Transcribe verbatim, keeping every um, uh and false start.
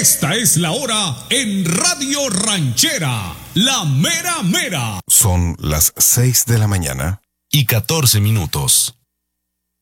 Esta es la hora en Radio Ranchera, la mera mera. Son las seis de la mañana y catorce minutos.